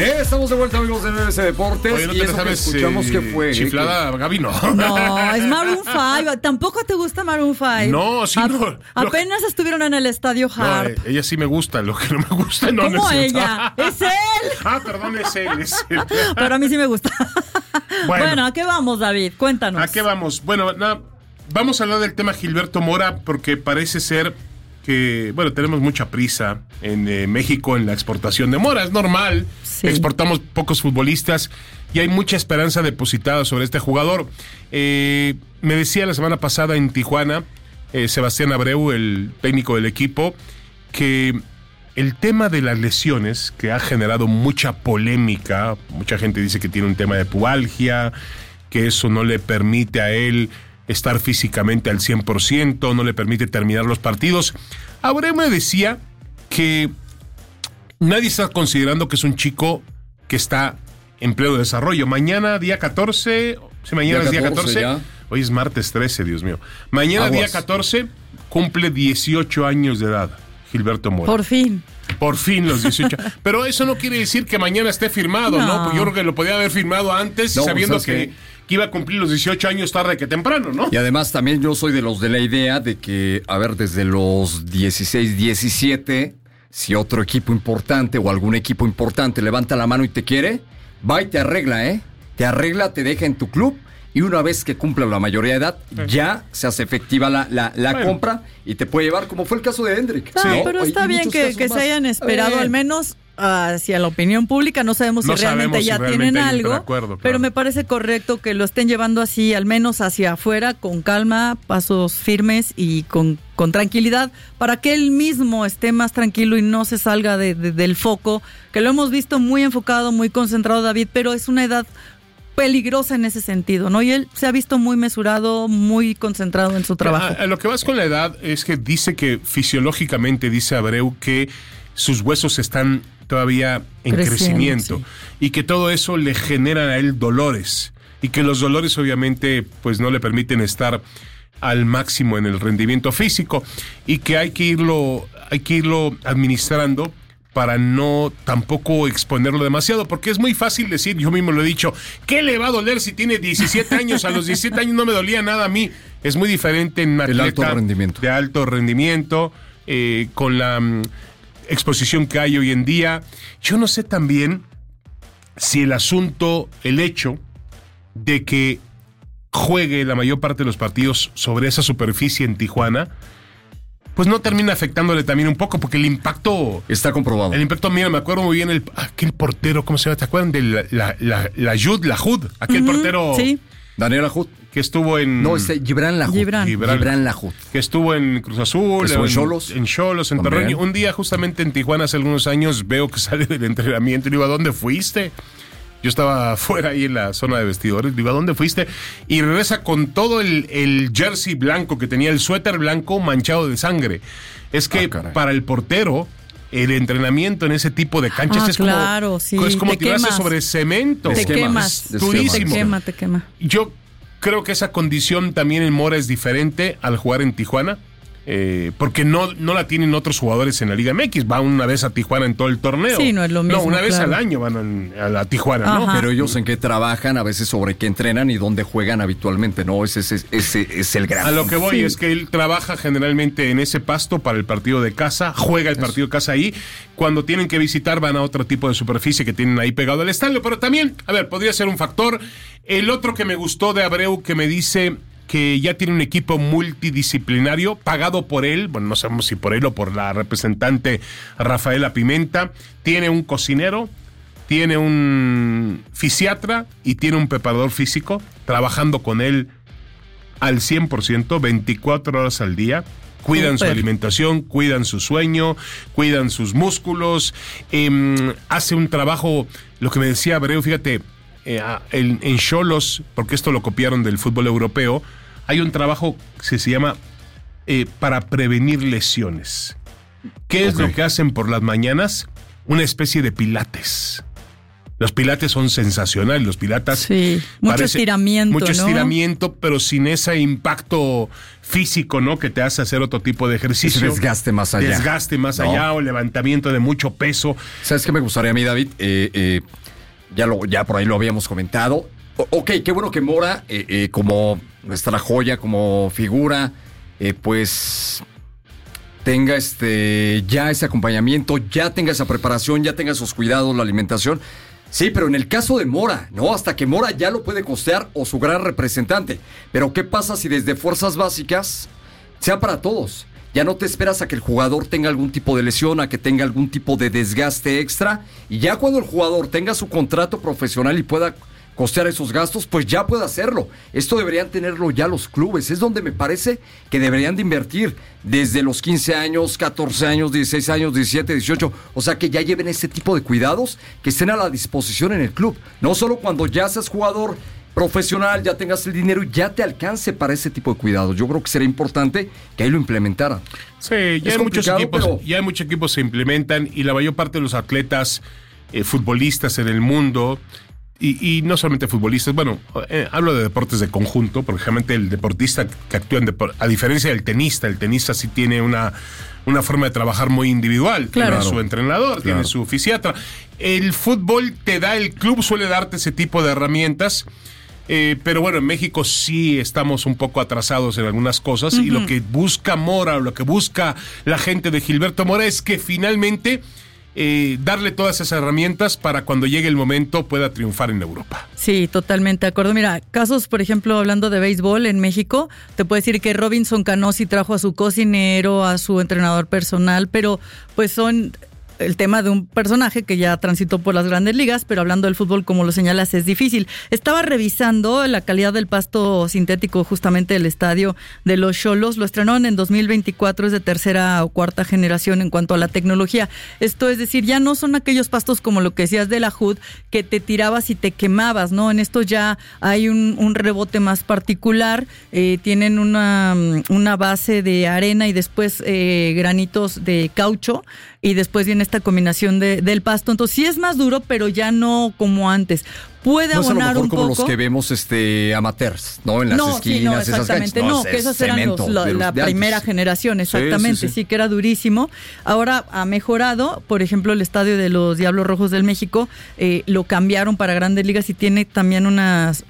Estamos de vuelta, amigos de MBC Deportes. Oye, ¿no y te eso sabes, que escuchamos que fue chiflada, Gaby? No. No, es Maroon 5. ¿Tampoco te gusta Maroon 5? No, sí, no. Apenas estuvieron en el estadio Harp. No, ella sí me gusta, lo que no me gusta no. ¿Cómo no es ella? ¡Es él! Ah, perdón, es él. Pero a mí sí me gusta. Bueno, ¿a qué vamos, David? Cuéntanos. ¿A qué vamos? Bueno, vamos a hablar del tema Gilberto Mora, porque parece ser que, bueno, tenemos mucha prisa en México en la exportación de Mora. Es normal, Sí. Exportamos pocos futbolistas y hay mucha esperanza depositada sobre este jugador. Me decía la semana pasada en Tijuana, Sebastián Abreu, el técnico del equipo, que el tema de las lesiones, que ha generado mucha polémica, mucha gente dice que tiene un tema de pubalgia, que eso no le permite a él estar físicamente al 100%, no le permite terminar los partidos. Abreu me decía que nadie está considerando que es un chico que está en pleno desarrollo. Mañana, día 14, sí, mañana es día 14, ya. Hoy es martes 13, Dios mío. Mañana, Aguas. día 14, cumple 18 años de edad, Gilberto Mora. Por fin. Por fin los 18. Pero eso no quiere decir que mañana esté firmado, ¿no? No. Porque yo creo que lo podía haber firmado antes, No, sabiendo ¿sabes que iba a cumplir los 18 años tarde que temprano, ¿no? Y además también yo soy de los de la idea de que, a ver, desde los 16, 17, si otro equipo importante o algún equipo importante levanta la mano y te quiere, va y te arregla, ¿eh? Te arregla, te deja en tu club y una vez que cumpla la mayoría de edad, ya se hace efectiva la Bueno. compra y te puede llevar, como fue el caso de Hendrik. Ah, ¿no? pero Hay está bien muchos que casos se más. hayan esperado, al menos hacia la opinión pública. No sabemos si No realmente sabemos ya si realmente tienen hay un algo, preacuerdo, claro. pero me parece correcto que lo estén llevando así, al menos hacia afuera, con calma, pasos firmes y con tranquilidad, para que él mismo esté más tranquilo y no se salga del foco, que lo hemos visto muy enfocado, muy concentrado, David, pero es una edad peligrosa en ese sentido, ¿no? Y él se ha visto muy mesurado, muy concentrado en su trabajo. A lo que vas con la edad es que dice que fisiológicamente, dice Abreu, que sus huesos están todavía en crecimiento sí. y que todo eso le genera a él dolores y que los dolores obviamente pues no le permiten estar al máximo en el rendimiento físico y que hay que irlo administrando para no tampoco exponerlo demasiado, porque es muy fácil decir, yo mismo lo he dicho, ¿qué le va a doler si tiene 17 años? A los 17 años no me dolía nada a mí. Es muy diferente en un atleta alto rendimiento. de alto rendimiento, con la exposición que hay hoy en día. Yo no sé también si el hecho de que juegue la mayor parte de los partidos sobre esa superficie en Tijuana, pues no termina afectándole también un poco, porque el impacto... Está comprobado. El impacto, mira, me acuerdo muy bien aquel portero, ¿cómo se llama? ¿Te acuerdan de la Jud? Aquel portero Sí. Daniel Ajut. que estuvo en... No, Gibran Lajut. Gibran. Lajut. Que estuvo en Cruz Azul, Estuvo en Xolos. en Xolos, en También. Torreón. Un día justamente en Tijuana hace algunos años veo que sale del entrenamiento y le digo, ¿a dónde fuiste? Yo estaba afuera ahí en la zona de vestidores, le digo, ¿a dónde fuiste? Y regresa con todo el jersey blanco que tenía, el suéter blanco manchado de sangre. Es que para el portero, el entrenamiento en ese tipo de canchas es claro, sí. como Te tirarse quemas. sobre cemento. Te Desquemas. quemas. Durísimo. Te quema. Yo creo que esa condición también en Mora es diferente al jugar en Tijuana, porque no la tienen otros jugadores en la Liga MX. Va una vez a Tijuana en todo el torneo. Sí, no es lo mismo, No, una vez claro. al año van a la Tijuana, ¿no? Ajá. Pero ellos en qué trabajan, a veces sobre qué entrenan y dónde juegan habitualmente, ¿no? Ese es el gran... A lo que voy Sí. es que él trabaja generalmente en ese pasto para el partido de casa, juega el partido de casa ahí. Cuando tienen que visitar van a otro tipo de superficie que tienen ahí pegado al estadio. Pero también, a ver, podría ser un factor. El otro que me gustó de Abreu, que me dice que ya tiene un equipo multidisciplinario pagado por él, bueno, no sabemos si por él o por la representante Rafaela Pimenta, tiene un cocinero, tiene un fisiatra y tiene un preparador físico trabajando con él al 100%, 24 horas al día. Cuidan su alimentación, cuidan su sueño, cuidan sus músculos, hace un trabajo, lo que me decía Abreu, fíjate, en Xolos, porque esto lo copiaron del fútbol europeo, hay un trabajo que se llama para prevenir lesiones. ¿Qué es lo que hacen por las mañanas? Una especie de pilates. Los pilates son sensacionales, los pilates. Sí, mucho estiramiento, mucho ¿no? estiramiento, pero sin ese impacto físico, ¿no? Que te hace hacer otro tipo de ejercicio. Ese desgaste más allá. Desgaste más allá, o levantamiento de mucho peso. ¿Sabes qué me gustaría a mí, David? Ya por ahí lo habíamos comentado. Ok, qué bueno que Mora, como nuestra joya, como figura, pues tenga ya ese acompañamiento, ya tenga esa preparación, ya tenga esos cuidados, la alimentación. Sí, pero en el caso de Mora, ¿no? Hasta que Mora ya lo puede costear o su gran representante. Pero ¿qué pasa si desde fuerzas básicas sea para todos? Ya no te esperas a que el jugador tenga algún tipo de lesión, a que tenga algún tipo de desgaste extra. Y ya cuando el jugador tenga su contrato profesional y pueda costear esos gastos, pues ya puede hacerlo. Esto deberían tenerlo ya los clubes. Es donde me parece que deberían de invertir desde los 15 años, 14 años, 16 años, 17, 18. O sea, que ya lleven ese tipo de cuidados que estén a la disposición en el club. No solo cuando ya seas jugador profesional, ya tengas el dinero y ya te alcance para ese tipo de cuidados. Yo creo que sería importante que ahí lo implementaran. Sí, ya hay muchos equipos, pero ya hay muchos equipos que se implementan y la mayor parte de los atletas futbolistas en el mundo, y no solamente futbolistas, bueno, hablo de deportes de conjunto, porque realmente el deportista que actúa a diferencia del tenista, el tenista sí tiene una forma de trabajar muy individual. Claro. Tiene su entrenador, tiene su fisiatra. El fútbol el club suele darte ese tipo de herramientas. Pero bueno, en México sí estamos un poco atrasados en algunas cosas, y lo que busca Mora, o lo que busca la gente de Gilberto Mora es que finalmente darle todas esas herramientas para cuando llegue el momento pueda triunfar en Europa. Sí, totalmente de acuerdo. Mira, casos, por ejemplo, hablando de béisbol en México, te puedo decir que Robinson Cano sí trajo a su cocinero, a su entrenador personal, pero pues son el tema de un personaje que ya transitó por las grandes ligas, pero hablando del fútbol, como lo señalas, es difícil. Estaba revisando la calidad del pasto sintético justamente del estadio de los Xolos. Lo estrenaron en 2024, es de tercera o cuarta generación en cuanto a la tecnología. Esto es decir, ya no son aquellos pastos como lo que decías de la HUD, que te tirabas y te quemabas, ¿no? En esto ya hay un rebote más particular. Tienen una base de arena y después granitos de caucho, y después viene esta combinación del pasto. Entonces sí es más duro, pero ya no como antes. Puede abonar un poco. No es a lo mejor como los que vemos amateurs, ¿no? En las esquinas, sí, no, exactamente. esas canchas. Que esos eran la primera generación, exactamente. Sí, que era durísimo. Ahora ha mejorado. Por ejemplo, el estadio de los Diablos Rojos del México lo cambiaron para Grandes Ligas y tiene también unas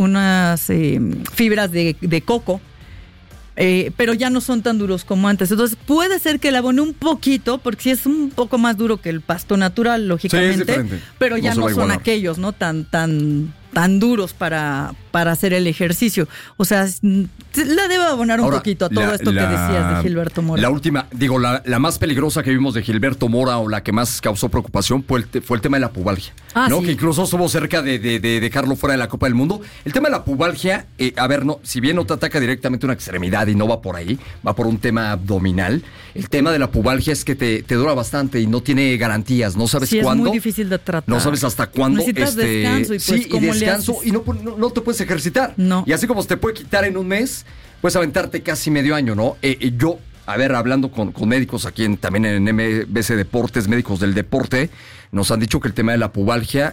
fibras de coco. Pero ya no son tan duros como antes. Entonces puede ser que le abone un poquito, porque sí es un poco más duro que el pasto natural, lógicamente, pero ya no son aquellos, ¿no? tan duros para hacer el ejercicio. O sea, la debe abonar un poquito a todo esto que decías de Gilberto Mora. La última, la más peligrosa que vimos de Gilberto Mora, o la que más causó preocupación, fue el tema de la pubalgia. ¿No? Sí. Que incluso estuvo cerca de dejarlo fuera de la Copa del Mundo. El tema de la pubalgia, si bien no te ataca directamente una extremidad y no va por ahí, va por un tema abdominal. El tema de la pubalgia es que te dura bastante y no tiene garantías. No sabes cuándo. Es muy difícil de tratar. No sabes hasta cuándo. Necesitas descanso y descanso, y no te puedes ejercitar. No. Y así como se te puede quitar en un mes, puedes aventarte casi medio año, ¿no? Yo, hablando con médicos aquí también en MBC Deportes, médicos del deporte, nos han dicho que el tema de la pubalgia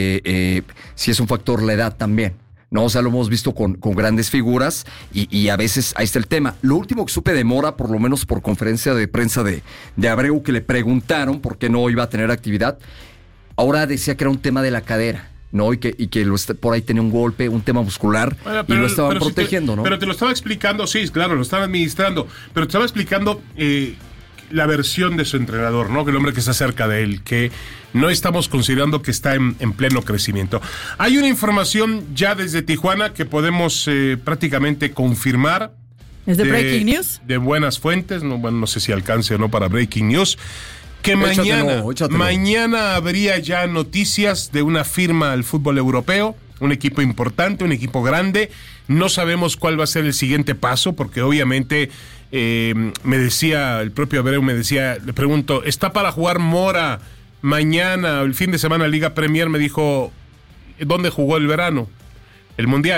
sí es un factor la edad también, ¿no? O sea, lo hemos visto con grandes figuras y a veces ahí está el tema. Lo último que supe de Mora, por lo menos por conferencia de prensa de Abreu, que le preguntaron por qué no iba a tener actividad, ahora decía que era un tema de la cadera, ¿no? Y que por ahí tenía un golpe, un tema muscular, y lo estaban protegiendo, ¿no? Pero te lo estaba explicando, sí, claro, lo estaban administrando, pero te estaba explicando la versión de su entrenador, ¿no? Que el hombre que está cerca de él, que no estamos considerando que está en pleno crecimiento. Hay una información ya desde Tijuana que podemos prácticamente confirmar. ¿Es de Breaking News? De buenas fuentes, no sé si alcance o no para Breaking News, que mañana habría ya noticias de una firma al fútbol europeo, un equipo importante, un equipo grande. No sabemos cuál va a ser el siguiente paso, porque obviamente me decía, el propio Abreu le pregunto, ¿está para jugar Mora mañana, el fin de semana, Liga Premier? Me dijo, ¿dónde jugó el verano? El Mundial.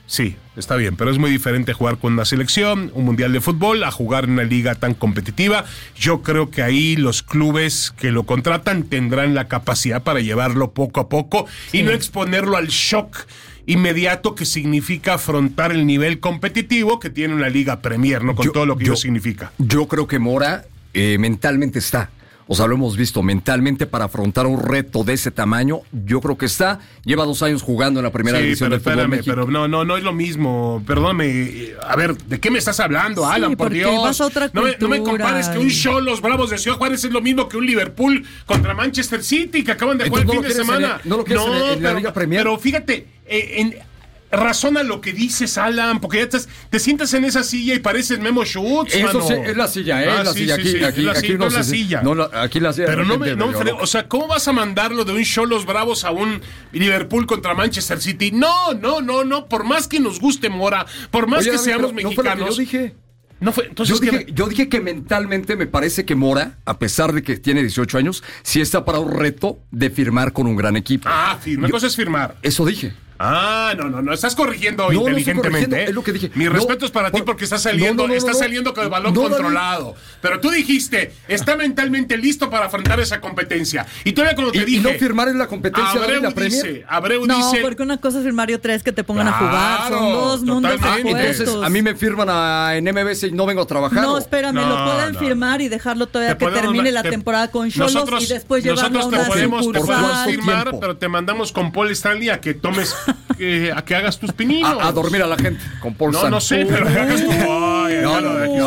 Sí, está bien, pero es muy diferente jugar con una selección, un mundial de fútbol, a jugar en una liga tan competitiva. Yo creo que ahí los clubes que lo contratan tendrán la capacidad para llevarlo poco a poco y no exponerlo al shock inmediato que significa afrontar el nivel competitivo que tiene una liga Premier, ¿no? Con todo lo que ello significa. Yo creo que Mora mentalmente está. O sea, lo hemos visto mentalmente para afrontar un reto de ese tamaño. Yo creo que está. Lleva 2 años jugando en la primera división del fútbol mexicano. Pero no es lo mismo. Perdóname. A ver, ¿de qué me estás hablando, Alan? Por Dios. Vas a otra cultura, no me compares que un Xolos Bravos de Ciudad Juárez es lo mismo que un Liverpool contra Manchester City que acaban de jugar el fin de semana. No lo quieres en la Liga Premier. Pero fíjate, razona lo que dices, Alan, porque ya te sientas en esa silla y pareces Memo Schutz, Eso mano. sí, es la silla, la silla. Aquí no es la silla. Aquí la silla. Pero o sea, ¿cómo vas a mandarlo de un Xolos Bravos a un Liverpool contra Manchester City? No. Por más que nos guste Mora, por más que seamos mexicanos. No fue lo que yo dije. No fue, entonces yo dije que mentalmente me parece que Mora, a pesar de que tiene 18 años, sí está para un reto de firmar con un gran equipo. Una cosa es firmar. Eso dije. No, estás corrigiendo inteligentemente. Es lo que dije. Mi respeto es para ti porque estás saliendo con el balón controlado. Pero tú dijiste, está mentalmente listo para afrontar esa competencia. Y todavía cuando te dije... Y no firmar en la competencia de la Premier. Abreu dice... No, porque una cosa es firmar y otra es que te pongan a jugar. Son dos mundos opuestos. Entonces, a mí me firman en MBS y no vengo a trabajar. No, espérame, lo pueden firmar y dejarlo todavía que termine la temporada con Xolos y después llevarlo a una podemos sucursal. firmar, pero te mandamos con Paul Stanley a que tomes... a que hagas tus pininos. A dormir a la gente con Paul Stanley. No sé, pero que hagas tu... Yo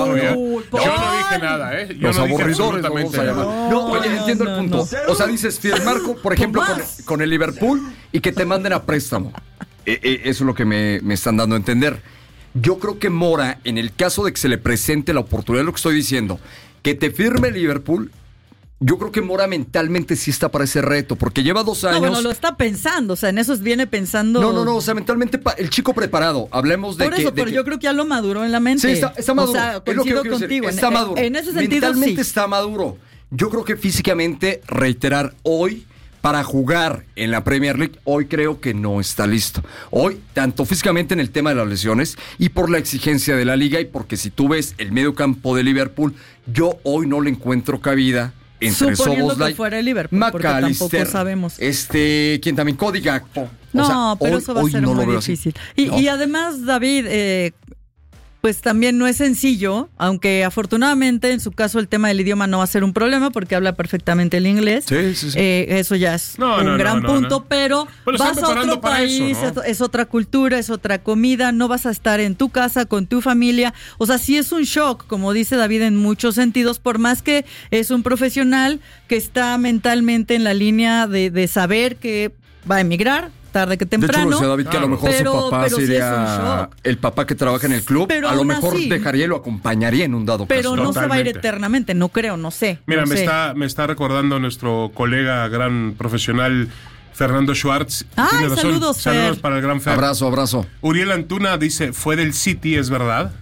no dije nada, Los aburridores vamos a llamar. Oye, entiendo el punto. O sea, dices firmar, por ejemplo, con el Liverpool y que te manden a préstamo. Eso es lo que me están dando a entender. Yo creo que Mora, en el caso de que se le presente la oportunidad, lo que estoy diciendo, que te firme el Liverpool... Yo creo que Mora mentalmente sí está para ese reto, porque lleva 2 años... No, bueno, lo está pensando, o sea, en eso viene pensando... No, o sea, mentalmente el chico preparado, hablemos de Por eso, pero yo creo que ya lo maduró en la mente. Sí, está maduro. O sea, coincido contigo. Está maduro. En ese sentido, mentalmente sí. Está maduro. Yo creo que físicamente, reiterar, hoy, para jugar en la Premier League, hoy creo que no está listo. Hoy, tanto físicamente en el tema de las lesiones y por la exigencia de la liga y porque si tú ves el medio campo de Liverpool, yo hoy no le encuentro cabida entre suponiendo que fuera el Liverpool, McAllister, porque tampoco sabemos. ¿Quién también? Cody Gakpo. No, pero eso va a ser muy difícil. Y además, David, pues también no es sencillo, aunque afortunadamente en su caso el tema del idioma no va a ser un problema porque habla perfectamente el inglés. Sí. Eso ya es un gran punto, pero vas a otro país, eso, ¿no? Es otra cultura, es otra comida, no vas a estar en tu casa con tu familia. O sea, sí es un shock, como dice David, en muchos sentidos, por más que es un profesional que está mentalmente en la línea de saber que va a emigrar tarde que temprano. De hecho, David, que a lo mejor su papá sería el papá que trabaja en el club. Pero a lo mejor dejaría y lo acompañaría en un dado caso. Pero no se va a ir eternamente, no creo, no sé. Mira, me está recordando nuestro colega, gran profesional, Fernando Schwartz. Ay, saludos, Fer. Saludos para el gran Fer. Abrazo. Uriel Antuna dice, fue del City, es verdad.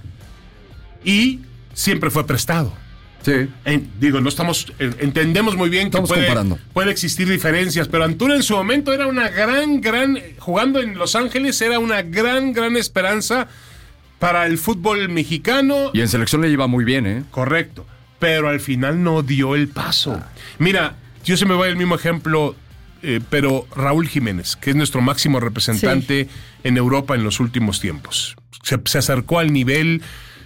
Y siempre fue prestado. Sí. Entendemos muy bien que puede existir diferencias, pero Antuna en su momento era una gran, jugando en Los Ángeles, era una gran esperanza para el fútbol mexicano. Y en selección le iba muy bien, ¿eh? Correcto, pero al final no dio el paso. Mira, yo se me va el mismo ejemplo, pero Raúl Jiménez, que es nuestro máximo representante en Europa en los últimos tiempos. Se acercó al nivel...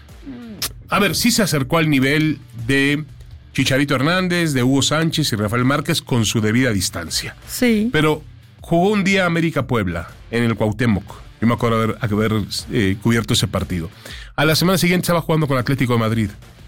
sí se acercó al nivel de Chicharito Hernández, de Hugo Sánchez y Rafael Márquez con su debida distancia. Sí. Pero jugó un día América Puebla en el Cuauhtémoc. Yo me acuerdo haber cubierto ese partido. A la semana siguiente estaba jugando con Atlético de Madrid.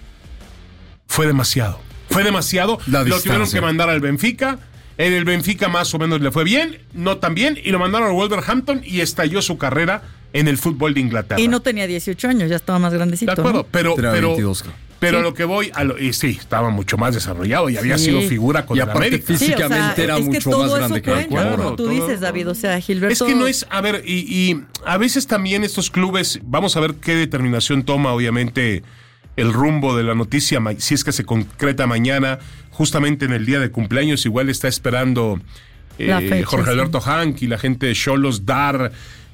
Fue demasiado. Lo tuvieron que mandar al Benfica. En el Benfica más o menos le fue bien, no tan bien, y lo mandaron al Wolverhampton y estalló su carrera en el fútbol de Inglaterra. Y no tenía 18 años, ya estaba más grandecito. De acuerdo, ¿no? pero lo que voy sí, estaba mucho más desarrollado y había sido figura con el América. Físicamente era mucho más grande que el como tú dices, David, o sea, Gilberto. Es que no es, y a veces también estos clubes, vamos a ver qué determinación toma, obviamente, el rumbo de la noticia, si es que se concreta mañana, justamente en el día de cumpleaños, igual está esperando fecha, Jorge Alberto Hank y la gente de Xolos dar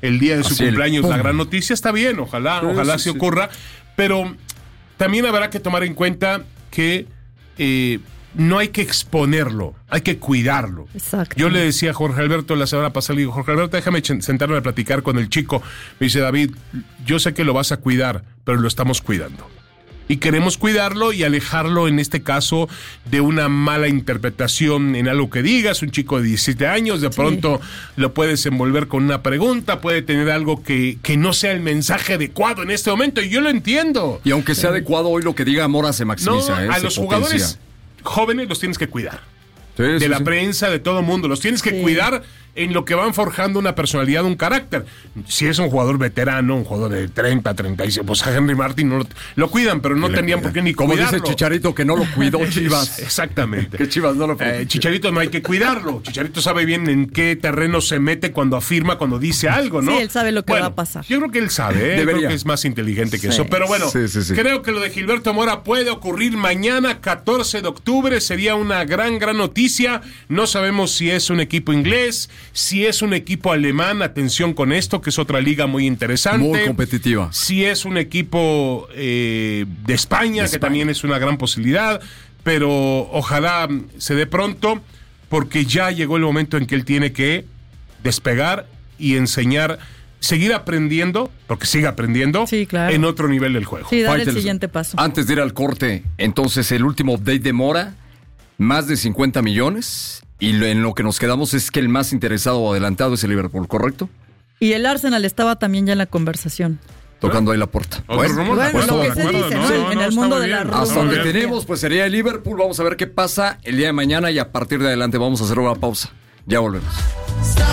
el día de su Así cumpleaños ¡pum! la gran noticia, está bien, ojalá sí, se ocurra, pero también habrá que tomar en cuenta que no hay que exponerlo, hay que cuidarlo. Exacto. Yo le decía a Jorge Alberto la semana pasada, le digo, Jorge Alberto, déjame sentarme a platicar con el chico. Me dice, David, yo sé que lo vas a cuidar, pero lo estamos cuidando. Y queremos cuidarlo y alejarlo, en este caso, de una mala interpretación en algo que digas. Un chico de 17 años, de pronto lo puedes envolver con una pregunta, puede tener algo que no sea el mensaje adecuado en este momento, y yo lo entiendo. Y aunque sea adecuado, hoy lo que diga Mora se maximiza. A se los potencia. jugadores jóvenes los tienes que cuidar. Sí, De sí, la sí. prensa, de todo mundo. Los tienes que cuidar en lo que van forjando una personalidad, un carácter. Si es un jugador veterano, un jugador de 30, 36, pues a Henry Martin no lo cuidan, pero no tendrían por qué ni Como cuidarlo. dice Chicharito, que no lo cuidó Chivas. Exactamente. Que Chivas no lo protegió. Chicharito no hay que cuidarlo. Chicharito sabe bien en qué terreno se mete cuando afirma, cuando dice algo, ¿no? Sí, él sabe lo que va a pasar. Yo creo que él sabe, Debería. creo que es más inteligente que Sí. eso. Pero bueno, Sí. creo que lo de Gilberto Mora puede ocurrir mañana, 14 de octubre. Sería una gran noticia. No sabemos si es un equipo inglés, si es un equipo alemán. Atención con esto, que es otra liga muy interesante. Muy competitiva. Si es un equipo de España, que también es una gran posibilidad, pero ojalá se dé pronto, porque ya llegó el momento en que él tiene que despegar y enseñar, seguir aprendiendo, porque sigue aprendiendo, Sí, claro. en otro nivel del juego. Sí, dar el Fighters. siguiente paso. Antes de ir al corte, entonces el último update de Mora, más de 50 millones, y en lo que nos quedamos es que el más interesado o adelantado es el Liverpool, ¿correcto? Y el Arsenal estaba también ya en la conversación. Tocando ahí la puerta. Otro rumor. Bueno, Pues lo todo que de se acuerdo, dice, no, ¿no? no, En el está mundo muy de la bien. rumor. Hasta donde bien. tenemos, pues sería el Liverpool. Vamos a ver qué pasa el día de mañana y a partir de adelante vamos a hacer una pausa. Ya volvemos.